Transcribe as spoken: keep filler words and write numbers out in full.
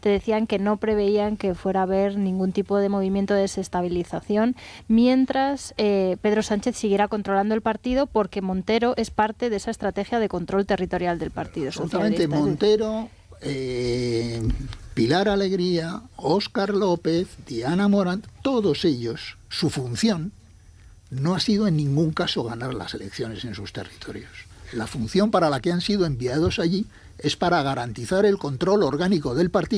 te decían que no preveían que fuera a haber ningún tipo de movimiento de desestabilización mientras eh, Pedro Sánchez siguiera controlando el partido, porque Montero es parte de esa estrategia de control territorial del Partido Absolutamente. Socialista. Montero, eh, Pilar Alegría, Óscar López, Diana Morant, todos ellos, su función no ha sido en ningún caso ganar las elecciones en sus territorios. La función para la que han sido enviados allí es para garantizar el control orgánico del partido